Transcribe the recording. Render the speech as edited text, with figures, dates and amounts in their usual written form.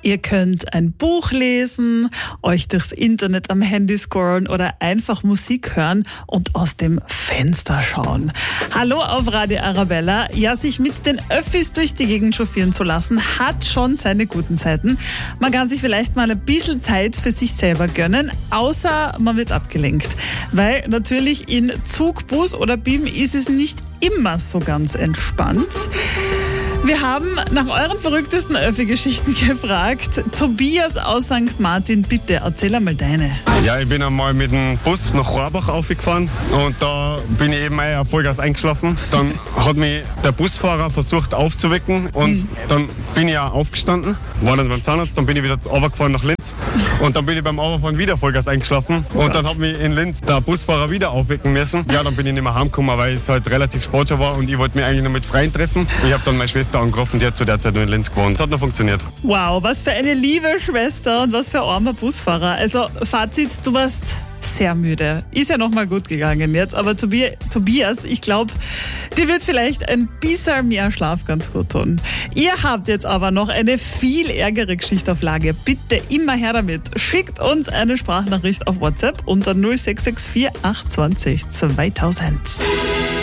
Ihr könnt ein Buch lesen, euch durchs Internet am Handy scrollen oder einfach Musik hören und aus dem Fenster schauen. Hallo auf Radio Arabella. Ja, sich mit den Öffis durch die Gegend chauffieren zu lassen, hat schon seine guten Seiten. Man kann sich vielleicht mal ein bisschen Zeit für sich selber gönnen, außer man wird abgelenkt. Weil natürlich in Zug, Bus oder BIM ist es nicht immer so ganz entspannt. Wir haben nach euren verrücktesten Öffi-Geschichten gefragt. Tobias aus St. Martin, bitte, erzähl einmal deine. Ja, ich bin einmal mit dem Bus nach Rohrbach aufgefahren und da bin ich eben auf Vollgas eingeschlafen. Dann hat mich der Busfahrer versucht aufzuwecken und dann bin ich auch aufgestanden, war dann beim Zahnarzt, dann bin ich wieder runtergefahren nach Linz und dann bin ich beim Auffahren wieder Vollgas eingeschlafen und dann hat mich in Linz der Busfahrer wieder aufwecken müssen. Ja, dann bin ich nicht mehr heimgekommen, weil es halt relativ spät schon war und ich wollte mich eigentlich noch mit Freien treffen. Ich habe dann meine Schwester angerufen, die hat zu der Zeit nur in Linz gewohnt. Das hat noch funktioniert. Wow, was für eine liebe Schwester und was für ein armer Busfahrer. Also Fazit, du warst sehr müde. Ist ja nochmal gut gegangen jetzt, aber Tobias, ich glaube, dir wird vielleicht ein bisschen mehr Schlaf ganz gut tun. Ihr habt jetzt aber noch eine viel ärgere Geschichte auf Lage. Bitte immer her damit. Schickt uns eine Sprachnachricht auf WhatsApp unter 0664 820 2000.